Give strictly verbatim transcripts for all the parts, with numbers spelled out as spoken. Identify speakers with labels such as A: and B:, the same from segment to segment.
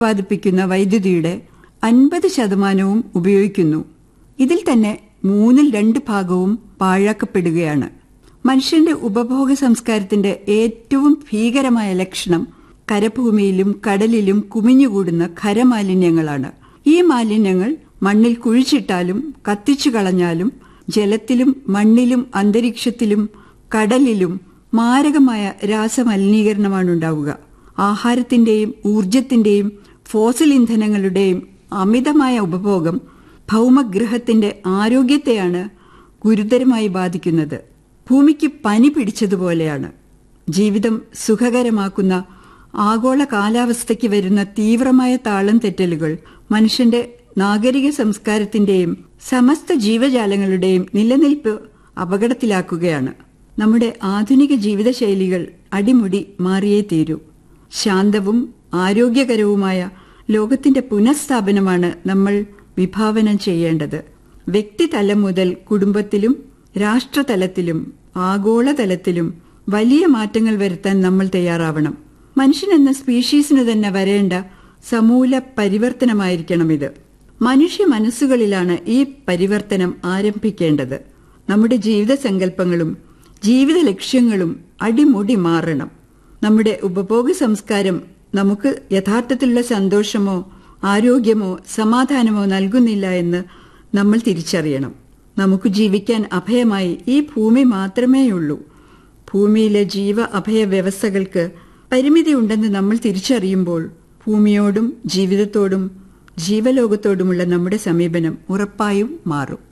A: ഉത്പാദിപ്പിക്കുന്ന വൈദ്യുതിയുടെ അൻപത് ശതമാനവും ഉപയോഗിക്കുന്നു. ഇതിൽ തന്നെ മൂന്നിൽ രണ്ട് ഭാഗവും പാഴാക്കപ്പെടുകയാണ്. മനുഷ്യന്റെ ഉപഭോഗ സംസ്കാരത്തിന്റെ ഏറ്റവും ഭീകരമായ ലക്ഷണം കരഭൂമിയിലും കടലിലും കുമിഞ്ഞുകൂടുന്ന ഖരമാലിന്യങ്ങളാണ്. ഈ മാലിന്യങ്ങൾ മണ്ണിൽ കുഴിച്ചിട്ടാലും കത്തിച്ചു കളഞ്ഞാലും ജലത്തിലും മണ്ണിലും അന്തരീക്ഷത്തിലും കടലിലും മാരകമായ രാസമലിനീകരണമാണുണ്ടാവുക. ആഹാരത്തിന്റെയും ഊർജത്തിന്റെയും ഫോസിൽ ഇന്ധനങ്ങളുടെയും അമിതമായ ഉപഭോഗം ഭൗമഗ്രഹത്തിന്റെ ആരോഗ്യത്തെയാണ് ഗുരുതരമായി ബാധിക്കുന്നത്. ഭൂമിക്ക് പനി പിടിച്ചതുപോലെയാണ്. ജീവിതം സുഖകരമാക്കുന്ന ആഗോള കാലാവസ്ഥയ്ക്ക് വരുന്ന തീവ്രമായ താളം തെറ്റലുകൾ മനുഷ്യന്റെ നാഗരിക സംസ്കാരത്തിന്റെയും സമസ്ത ജീവജാലങ്ങളുടെയും നിലനിൽപ്പ് അപകടത്തിലാക്കുകയാണ്. നമ്മുടെ ആധുനിക ജീവിതശൈലികൾ അടിമുടി മാറിയേ തീരൂ. ശാന്തവും ആരോഗ്യകരവുമായ ലോകത്തിന്റെ പുനഃസ്ഥാപനമാണ് നമ്മൾ വിഭാവനം ചെയ്യേണ്ടത്. വ്യക്തിതലം മുതൽ കുടുംബത്തിലും രാഷ്ട്രതലത്തിലും ആഗോളതലത്തിലും വലിയ മാറ്റങ്ങൾ വരുത്താൻ നമ്മൾ തയ്യാറാവണം. മനുഷ്യൻ എന്ന സ്പീഷീസിന് തന്നെ വരേണ്ട സമൂല പരിവർത്തനമായിരിക്കണം ഇത്. മനുഷ്യ മനസ്സുകളിലാണ് ഈ പരിവർത്തനം ആരംഭിക്കേണ്ടത്. നമ്മുടെ ജീവിത സങ്കല്പങ്ങളും ജീവിത ലക്ഷ്യങ്ങളും അടിമുടി മാറണം. നമ്മുടെ ഉപഭോഗ സംസ്കാരം നമുക്ക് യഥാർത്ഥത്തിലുള്ള സന്തോഷമോ ആരോഗ്യമോ സമാധാനമോ നൽകുന്നില്ല എന്ന് നമ്മൾ തിരിച്ചറിയണം. നമുക്ക് ജീവിക്കാൻ അഭയമായി ഈ ഭൂമി മാത്രമേയുള്ളൂ. ഭൂമിയിലെ ജീവ അഭയ വ്യവസ്ഥകൾക്ക് പരിമിതിയുണ്ടെന്ന് നമ്മൾ തിരിച്ചറിയുമ്പോൾ ഭൂമിയോടും ജീവിതത്തോടും ജീവലോകത്തോടുമുള്ള നമ്മുടെ സമീപനം ഉറപ്പായും മാറും.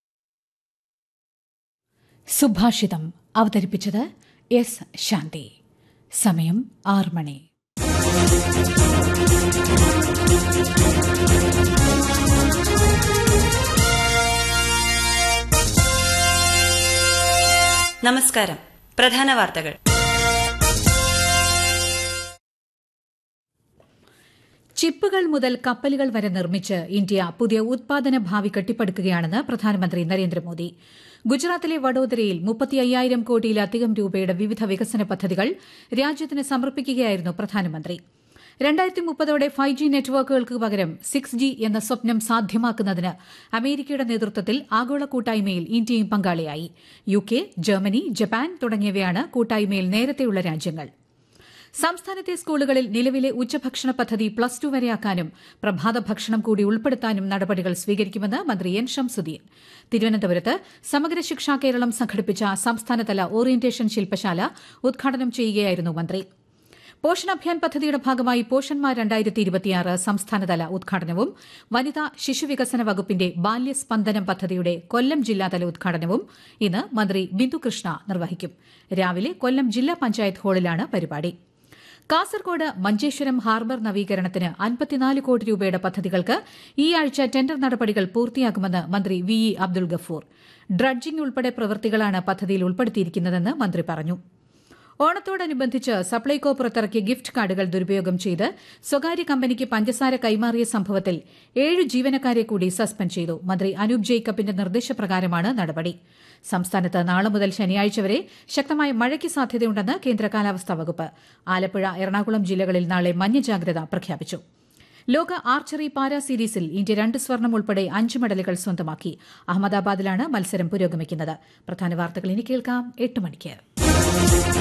B: സുഭാഷിതം അവതരിപ്പിച്ചത് എസ് ശാന്തി. സമയം ആറ് മണി.
C: നമസ്കാരം. പ്രധാന വാർത്തകൾ.
B: ചിപ്പുകൾ മുതൽ കപ്പലുകൾ വരെ നിർമ്മിച്ച് ഇന്ത്യ പുതിയ ഉത്പാദന ഭാവി കെട്ടിപ്പടുക്കുകയാണെന്ന് പ്രധാനമന്ത്രി നരേന്ദ്രമോദി. ഗുജറാത്തിലെ വഡോദരയിൽ മുപ്പത്തി അയ്യായിരം കോടിയിലധികം രൂപയുടെ വിവിധ വികസന പദ്ധതികൾ രാജ്യത്തിന് സമർപ്പിക്കുകയായിരുന്നു പ്രധാനമന്ത്രി. രണ്ടായിരത്തി മുപ്പതോടെ ഫൈവ് ജി നെറ്റ്വർക്കുകൾക്ക് പകരം സിക്സ് ജി എന്ന സ്വപ്നം സാധ്യമാക്കുന്നതിന് അമേരിക്കയുടെ നേതൃത്വത്തിൽ ആഗോള കൂട്ടായ്മയിൽ ഇന്ത്യയും പങ്കാളിയായി. യു കെ, ജർമ്മനി, ജപ്പാൻ തുടങ്ങിയവയാണ് കൂട്ടായ്മയിൽ നേരത്തെയുള്ള രാജ്യങ്ങൾ. സംസ്ഥാനത്തെ സ്കൂളുകളിൽ നിലവിലെ ഉച്ചഭക്ഷണ പദ്ധതി പ്ലസ് ടു വരെയാക്കാനും പ്രഭാത ഭക്ഷണം കൂടി ഉൾപ്പെടുത്താനും നടപടികൾ സ്വീകരിക്കുമെന്ന് മന്ത്രി എൻ ശംസുദ്ദീൻ. തിരുവനന്തപുരത്ത് സമഗ്ര ശിക്ഷാ കേരളം സംഘടിപ്പിച്ച സംസ്ഥാനതല ഓറിയന്റേഷൻ ശില്പശാല ഉദ്ഘാടനം ചെയ്യുകയായിരുന്നു മന്ത്രി. പോഷൺ അഭിയാൻ പദ്ധതിയുടെ ഭാഗമായി പോഷൺമാർ രണ്ടായിരത്തി ഇരുപത്തിയാറ് സംസ്ഥാനതല ഉദ്ഘാടനവും വനിതാ ശിശുവികസന വകുപ്പിന്റെ ബാല്യസ്പന്ദനം പദ്ധതിയുടെ കൊല്ലം ജില്ലാതല ഉദ്ഘാടനവും ഇന്ന് മന്ത്രി ബിന്ദുകൃഷ്ണ നിർവഹിക്കും. രാവിലെ കൊല്ലം ജില്ലാ പഞ്ചായത്ത് ഹാളിലാണ് പരിപാടി. കാസർകോട് മഞ്ചേശ്വരം ഹാർബർ നവീകരണത്തിന് അൻപത്തിനാല് കോടി രൂപയുടെ പദ്ധതികൾക്ക് ഈ ആഴ്ച ടെൻഡർ നടപടികൾ പൂർത്തിയാക്കുമെന്ന് മന്ത്രി V E Abdul Gafoor. Dredging ഉൾപ്പെടെ പ്രവൃത്തികളാണ് പദ്ധതിയിൽ ഉൾപ്പെടുത്തിയിരിക്കുന്നതെന്ന് മന്ത്രി പറഞ്ഞു. ഓണത്തോടനുബന്ധിച്ച് സപ്ലൈകോ പുറത്തിറക്കിയ ഗിഫ്റ്റ് കാർഡുകൾ ദുരുപയോഗം ചെയ്ത് സ്വകാര്യ കമ്പനിക്ക് പഞ്ചസാര കൈമാറിയ സംഭവത്തിൽ ഏഴ് ജീവനക്കാരെ കൂടി സസ്പെൻഡ് ചെയ്തു. മന്ത്രി അനൂപ് ജേക്കബിന്റെ നിർദ്ദേശപ്രകാരമാണ് നടപടി. സംസ്ഥാനത്ത് നാളെ മുതൽ ശനിയാഴ്ച വരെ ശക്തമായ മഴയ്ക്ക് സാധ്യതയുണ്ടെന്ന് കേന്ദ്ര കാലാവസ്ഥാ വകുപ്പ്. ആലപ്പുഴ, എറണാകുളം ജില്ലകളിൽ നാളെ മഞ്ഞ ജാഗ്രത പ്രഖ്യാപിച്ചു. ലോക ആർച്ചറി പാരാ സീരീസിൽ ഇന്ത്യ രണ്ട് സ്വർണം ഉൾപ്പെടെ അഞ്ച് മെഡലുകൾ സ്വന്തമാക്കി. അഹമ്മദാബാദിലാണ് മത്സരം പുരോഗമിക്കുന്നത്. പ്രധാന വാർത്തകൾ ഇനി കേൾക്കാം എട്ട് മണിക്ക്.